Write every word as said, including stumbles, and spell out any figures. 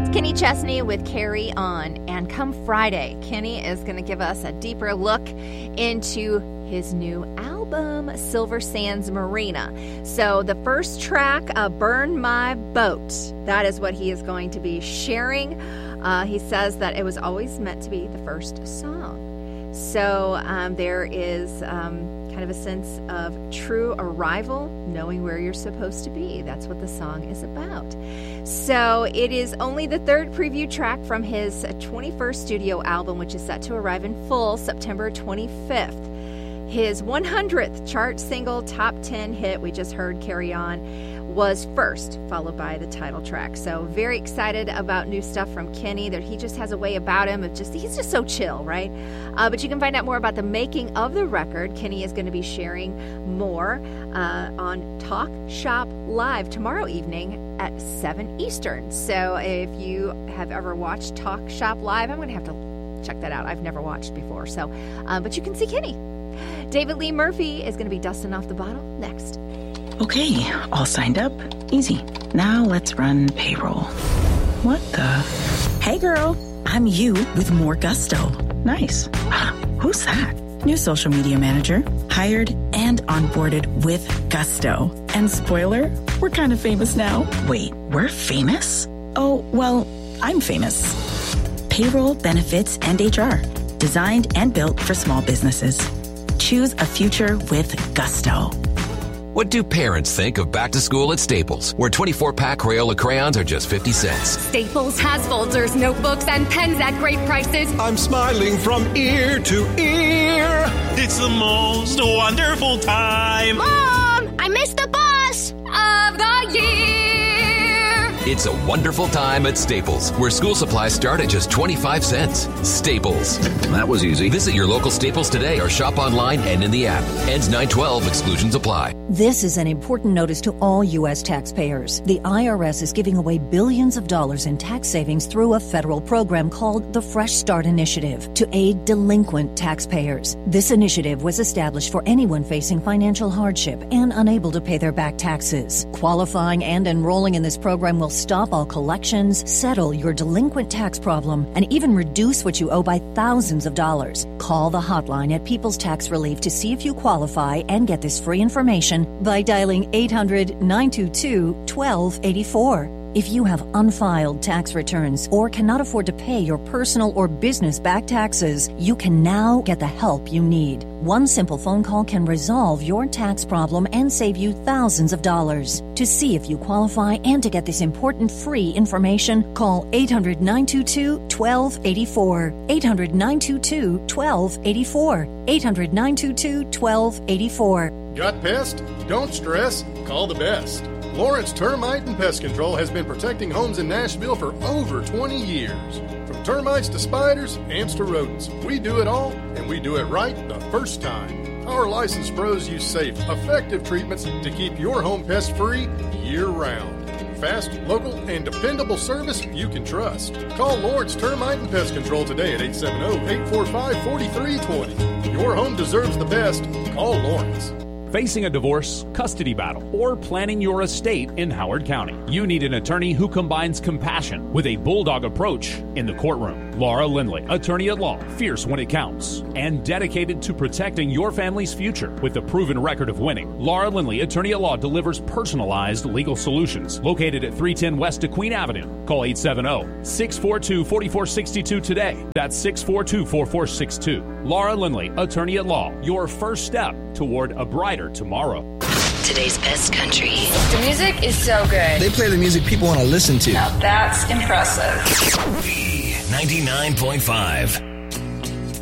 Kenny Chesney with Carry On. And come Friday, Kenny is going to give us a deeper look into his new album, Silver Sands Marina. So the first track, uh, Burn My Boat, that is what he is going to be sharing. Uh, he says that it was always meant to be the first song. So um, there is um, kind of a sense of true arrival, knowing where you're supposed to be. That's what the song is about. So it is only the third preview track from his twenty-first studio album, which is set to arrive in full September twenty-fifth. His one hundredth chart single, top ten hit, we just heard, Carry On, was first, followed by the title track. So very excited about new stuff from Kenny. That he just has a way about him of just, he's just so chill, right? Uh, but you can find out more about the making of the record. Kenny is going to be sharing more uh, on Talk Shop Live tomorrow evening at seven Eastern. So if you have ever watched Talk Shop Live, I'm going to have to check that out. I've never watched before. So, uh, but you can see Kenny. David Lee Murphy is going to be dusting off the bottle next. Okay, all signed up. Easy. Now let's run payroll. What the? Hey girl, I'm you with more gusto. Nice. Who's that? New social media manager. Hired and onboarded with gusto. And spoiler, we're kind of famous now. Wait, we're famous? Oh, well, I'm famous. Payroll, benefits, and H R. Designed and built for small businesses. Choose a future with gusto. What do parents think of back to school at Staples, where twenty-four pack Crayola crayons are just fifty cents? Staples has folders, notebooks, and pens at great prices. I'm smiling from ear to ear. It's the most wonderful time. Mom, I missed the bus of the year. It's a wonderful time at Staples, where school supplies start at just twenty-five cents. Staples. That was easy. Visit your local Staples today or shop online and in the app. Ends nine twelve. Exclusions apply. This is an important notice to all U S taxpayers. The I R S is giving away billions of dollars in tax savings through a federal program called the Fresh Start Initiative to aid delinquent taxpayers. This initiative was established for anyone facing financial hardship and unable to pay their back taxes. Qualifying and enrolling in this program will stop all collections, settle your delinquent tax problem, and even reduce what you owe by thousands of dollars. Call the hotline at People's Tax Relief to see if you qualify and get this free information by dialing eight hundred, nine two two, one two eight four. If you have unfiled tax returns or cannot afford to pay your personal or business back taxes, you can now get the help you need. One simple phone call can resolve your tax problem and save you thousands of dollars. To see if you qualify and to get this important free information, call eight hundred, nine two two, one two eight four. eight hundred, nine two two, one two eight four. eight hundred, nine two two, one two eight four. Got pest? Don't stress. Call the best. Lawrence Termite and Pest Control has been protecting homes in Nashville for over twenty years. From termites to spiders, ants to rodents, we do it all, and we do it right the first time. Our licensed pros use safe, effective treatments to keep your home pest-free year-round. Fast, local, and dependable service you can trust. Call Lawrence Termite and Pest Control today at eight seven zero, eight four five, four three two zero. Your home deserves the best. Call Lawrence. Facing a divorce, custody battle, or planning your estate in Howard County, you need an attorney who combines compassion with a bulldog approach in the courtroom. Laura Lindley, attorney at law, fierce when it counts, and dedicated to protecting your family's future with a proven record of winning. Laura Lindley, attorney at law, delivers personalized legal solutions. Located at three ten West DeQueen Avenue. Call eight seven zero, six four two, four four six two today. That's six four two, four four six two. Laura Lindley, attorney at law, your first step toward a brighter tomorrow. Today's best country. The music is so good. They play the music people want to listen to. Now that's impressive. ninety-nine point five.